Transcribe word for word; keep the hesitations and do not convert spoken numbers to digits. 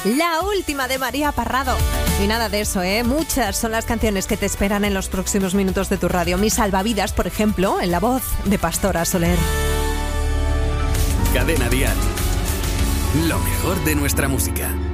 La última de María Parrado. Y nada de eso, ¿eh? Muchas son las canciones que te esperan en los próximos minutos de tu radio. Mi salvavidas, por ejemplo, en la voz de Pastora Soler. Cadena Dial. Lo mejor de nuestra música.